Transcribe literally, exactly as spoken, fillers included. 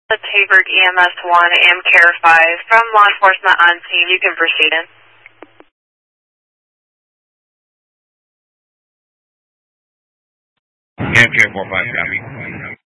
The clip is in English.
The Hayward E M S one, AmCare five, from law enforcement on scene. You can proceed in. AmCare four five, copy.